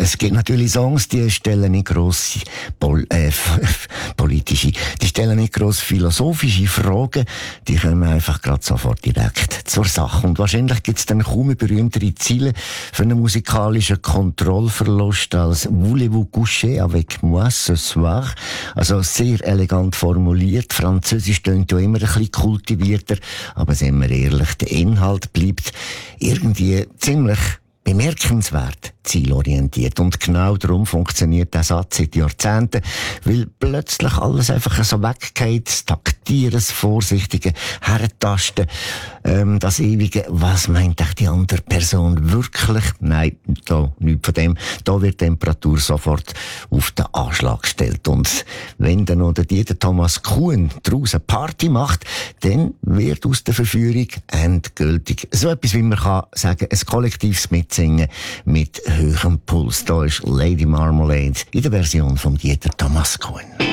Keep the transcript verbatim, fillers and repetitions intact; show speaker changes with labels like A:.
A: Es gibt natürlich Songs, die stellen nicht grosse Pol- äh, politische, die stellen nicht grosse philosophische Fragen, die kommen einfach gerade sofort direkt zur Sache. Und wahrscheinlich gibt es dann kaum berühmtere Ziele für einen musikalischen Kontrollverlust als «Voulez-vous coucher avec moi ce soir?» Also sehr elegant formuliert. Französisch klingt ja immer ein bisschen kultivierter, aber sind wir ehrlich, der Inhalt bleibt irgendwie ziemlich bemerkenswert zielorientiert. Und genau darum funktioniert der Satz seit Jahrzehnten, weil plötzlich alles einfach so weggeht, das Taktieren, das Vorsichtige, Herentasten, ähm, das ewige, was meint echt die andere Person wirklich? Nein, da nichts von dem. Da wird die Temperatur sofort auf den Anschlag gestellt. Und wenn dann noch der Dieter Thomas Kuhn draussen Party macht, dann wird aus der Verführung endgültig so etwas, wie man kann sagen, ein kollektives Mitsingen mit höherem Puls. Da ist Lady Marmalade in der Version von Dieter Thomas Kuhn.